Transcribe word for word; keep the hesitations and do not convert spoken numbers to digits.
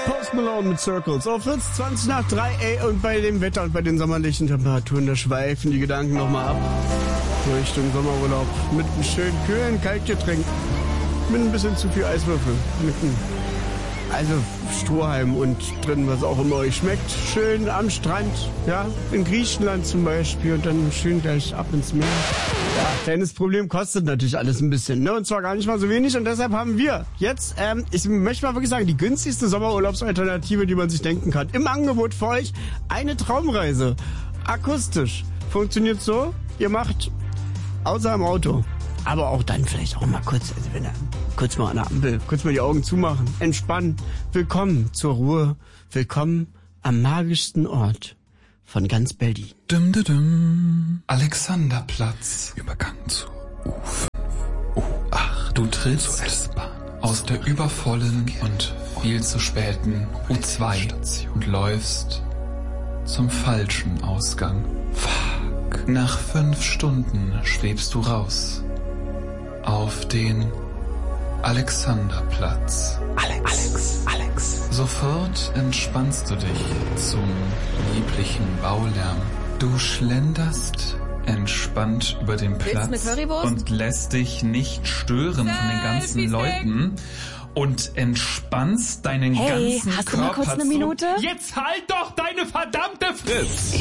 Post Malone mit Circles. Auf Fritz, zwanzig nach drei, ey, und bei dem Wetter und bei den sommerlichen Temperaturen, da schweifen die Gedanken nochmal ab. Richtung Sommerurlaub. Mit einem schönen kühlen Kaltgetränk. Mit ein bisschen zu viel Eiswürfel. Mit einem, also Strohhalm und drin, was auch immer euch schmeckt. Schön am Strand, ja, in Griechenland zum Beispiel und dann schön gleich ab ins Meer. Ja, kleines Problem, kostet natürlich alles ein bisschen, ne? Und zwar gar nicht mal so wenig und deshalb haben wir jetzt, ähm, ich möchte mal wirklich sagen, die günstigste Sommerurlaubsalternative, die man sich denken kann. Im Angebot für euch eine Traumreise. Akustisch. Funktioniert so, ihr macht außer im Auto. Aber auch dann vielleicht auch mal kurz, also wenn er kurz mal an der Ampel, kurz mal die Augen zumachen, entspannen. Willkommen zur Ruhe. Willkommen am magischsten Ort von ganz Berlin. Dum, dum, dum. Alexanderplatz. Übergang zu U fünf, U acht. Du trittst S-Bahn aus der übervollen und viel zu späten U zwei und läufst zum falschen Ausgang. Fuck. Nach fünf Stunden schwebst du raus auf den Alexanderplatz. Alex, Alex, Alex. Sofort entspannst du dich zum lieblichen Baulärm. Du schlenderst entspannt über den Platz und lässt dich nicht stören von den ganzen Leuten und entspannst deinen hey, ganzen hast Körper. Du mal kurz eine Minute? Jetzt halt doch deine verdammte Fresse!